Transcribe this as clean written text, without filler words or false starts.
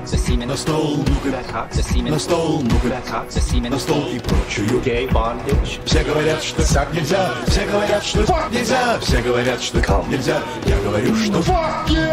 за семя, на стол, ну-ка, за семя, на стол, ну-ка, за семя, на стол и прочую. Gay bondage. Все говорят, что так нельзя, все говорят, что нельзя, все говорят, что нельзя. Я говорю, что